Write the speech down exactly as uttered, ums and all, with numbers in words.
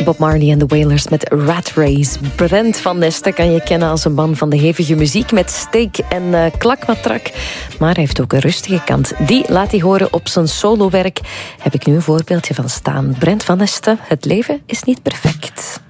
Bob Marley en de Wailers met Rat Race. Brent van Nesten kan je kennen als een man van de hevige muziek met steek en uh, klakmatrak. Maar hij heeft ook een rustige kant. Die laat hij horen op zijn solowerk. Heb ik nu een voorbeeldje van staan. Brent van Nesten, het leven is niet perfect.